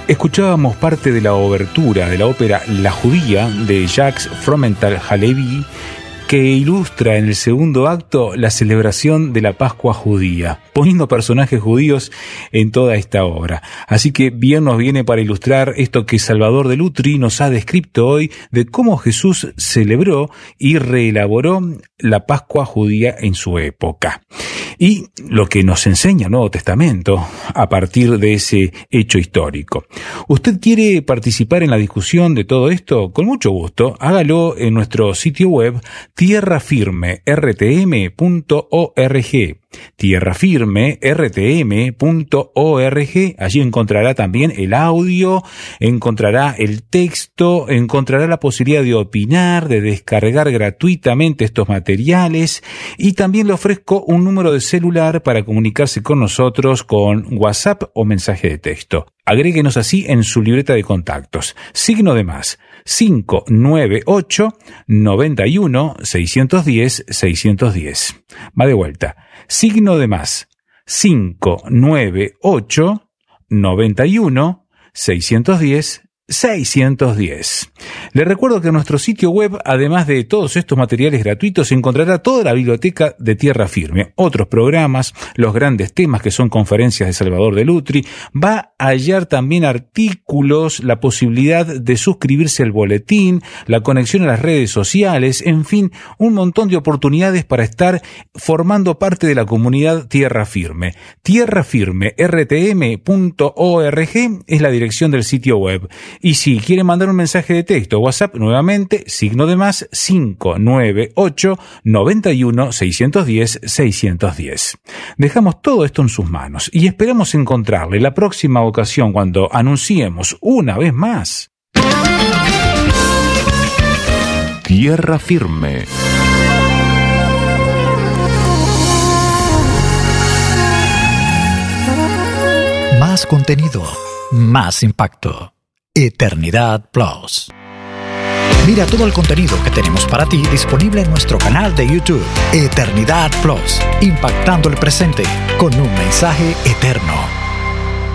Escuchábamos parte de la obertura de la ópera La Judía de Jacques Fromental Halevi, que ilustra en el segundo acto la celebración de la Pascua judía, poniendo personajes judíos en toda esta obra. Así que bien nos viene para ilustrar esto que Salvador de Lutri nos ha descrito hoy de cómo Jesús celebró y reelaboró la Pascua judía en su época. Y lo que nos enseña el Nuevo Testamento a partir de ese hecho histórico. ¿Usted quiere participar en la discusión de todo esto? Con mucho gusto, hágalo en nuestro sitio web tierrafirmertm.org. tierrafirmertm.org. Allí encontrará también el audio, encontrará el texto, encontrará la posibilidad de opinar, de descargar gratuitamente estos materiales, y también le ofrezco un número de celular para comunicarse con nosotros con WhatsApp o mensaje de texto. Agréguenos así en su libreta de contactos. Signo de más, 598 91 610 610. Va de vuelta. Signo de más, 598 91 610 610. Le recuerdo que en nuestro sitio web, además de todos estos materiales gratuitos, encontrará toda la biblioteca de Tierra Firme, otros programas, los grandes temas que son conferencias de Salvador de Lutri. Va a hallar también artículos, la posibilidad de suscribirse al boletín, la conexión a las redes sociales, en fin, un montón de oportunidades para estar formando parte de la comunidad Tierra Firme. tierrafirmertm.org es la dirección del sitio web. Y si quiere mandar un mensaje de texto o WhatsApp, nuevamente, signo de más, 598 91 610 610. Dejamos todo esto en sus manos y esperamos encontrarle la próxima ocasión cuando anunciemos una vez más Tierra Firme. Más contenido, más impacto. Eternidad Plus. Mira todo el contenido que tenemos para ti disponible en nuestro canal de YouTube, Eternidad Plus, impactando el presente con un mensaje eterno.